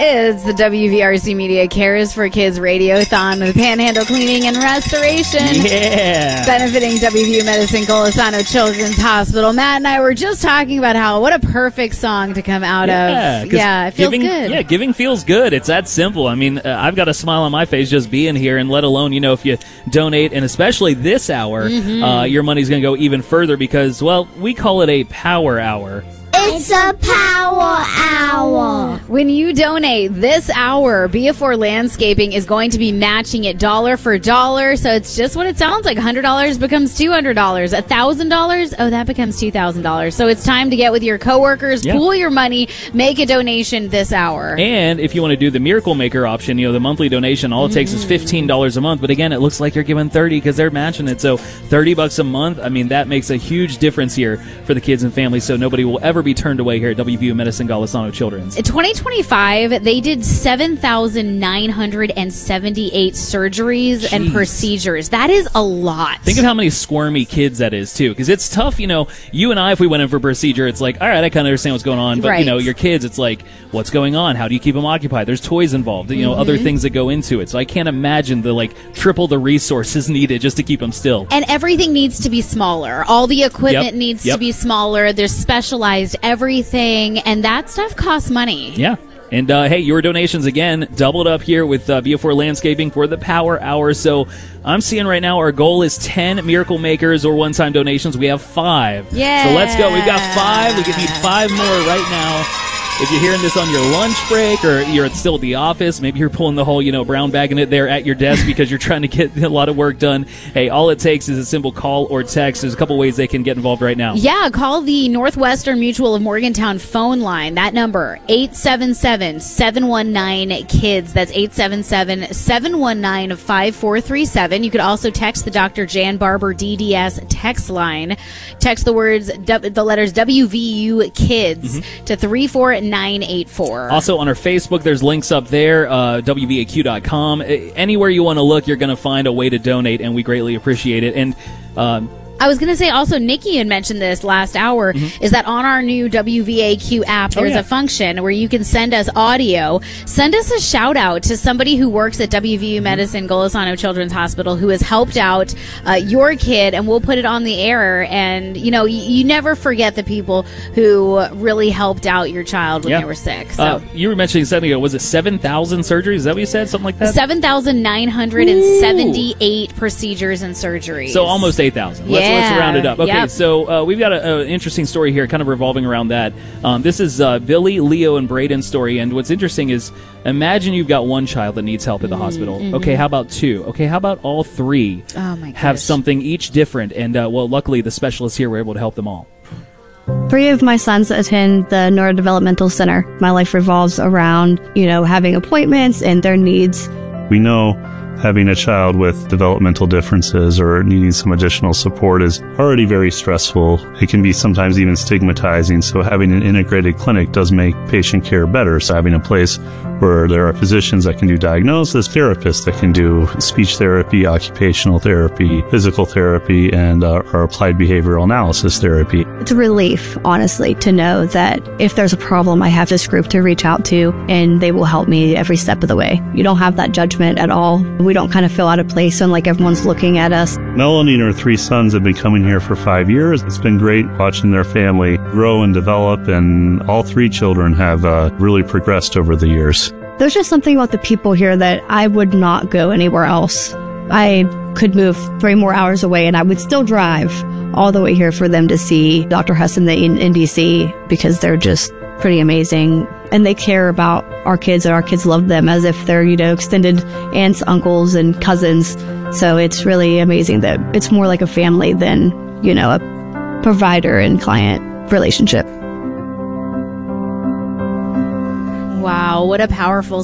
It's the WVRC Media Cares for Kids Radiothon with Panhandle Cleaning and Restoration. Yeah. Benefiting WVU Medicine Golisano Children's Hospital. Matt and I were just talking about what a perfect song to come out of. Yeah, it feels good. Yeah, giving feels good. It's that simple. I mean, I've got a smile on my face just being here, and let alone, if you donate, and especially this hour, your money's going to go even further because, well, we call it a power hour. It's a power hour. When you donate this hour, BF4 Landscaping is going to be matching it dollar for dollar. So it's just what it sounds like. $100 becomes $200. $1,000, that becomes $2,000. So it's time to get with your coworkers, pool your money, make a donation this hour. And if you want to do the Miracle Maker option, the monthly donation, all it takes is $15 a month. But again, it looks like you're giving $30 because they're matching it. So $30 a month. I mean, that makes a huge difference here for the kids and families. So nobody will ever be turned away here at WVU Medicine Golisano Children's. In 2025, they did 7,978 surgeries and procedures. That is a lot. Think of how many squirmy kids that is, too, because it's tough. You and I, if we went in for a procedure, it's like, all right, I kind of understand what's going on. But, your kids, it's like, what's going on? How do you keep them occupied? There's toys involved, other things that go into it. So I can't imagine the, triple the resources needed just to keep them still. And everything needs to be smaller. All the equipment needs to be smaller. There's specialized everything, and that stuff costs money. Yeah. And, hey, your donations, again, doubled up here with BF4 Landscaping for the Power Hour. So I'm seeing right now our goal is 10 Miracle Makers or one-time donations. We have 5. Yeah. So let's go. We've got 5. We need 5 more right now. If you're hearing this on your lunch break or you're still at the office, maybe you're pulling the whole, brown bagging it there at your desk because you're trying to get a lot of work done. Hey, all it takes is a simple call or text. There's a couple ways they can get involved right now. Yeah, call the Northwestern Mutual of Morgantown phone line. That number, 877-719-KIDS. That's 877-719-5437. You could also text the Dr. Jan Barber DDS text line. Text the letters WVU KIDS to 34984. Also on our Facebook, there's links up there, WVAQ.com. Anywhere you want to look, you're going to find a way to donate, and we greatly appreciate it. And I was going to say also, Nikki had mentioned this last hour, is that on our new WVAQ app, there's a function where you can send us audio. Send us a shout out to somebody who works at WVU Medicine Golisano Children's Hospital who has helped out your kid, and we'll put it on the air. And, you never forget the people who really helped out your child when they were sick. So you were mentioning something ago. Was it 7,000 surgeries? Is that what you said? Something like that? 7,978 procedures and surgeries. So almost 8,000. Let's round it up. Okay, so we've got an interesting story here kind of revolving around that. This is Billy, Leo, and Braden's story, and what's interesting is imagine you've got one child that needs help at the hospital. Okay, how about 2? Okay, how about all 3 have something each different? And, luckily the specialists here were able to help them all. 3 of my sons attend the Neurodevelopmental Center. My life revolves around, having appointments and their needs. We know having a child with developmental differences or needing some additional support is already very stressful. It can be sometimes even stigmatizing, so having an integrated clinic does make patient care better. So having a place where there are physicians that can do diagnosis, therapists that can do speech therapy, occupational therapy, physical therapy, and our applied behavioral analysis therapy. It's a relief, honestly, to know that if there's a problem, I have this group to reach out to, and they will help me every step of the way. You don't have that judgment at all. We don't kind of feel out of place when everyone's looking at us. Melanie and her 3 sons have been coming here for 5 years. It's been great watching their family grow and develop, and all 3 children have really progressed over the years. There's just something about the people here that I would not go anywhere else. I could move 3 more hours away and I would still drive all the way here for them to see Dr. Husson in DC, because they're just pretty amazing. And they care about our kids, and our kids love them as if they're, extended aunts, uncles, and cousins. So it's really amazing that it's more like a family than, a provider and client relationship. Wow, what a powerful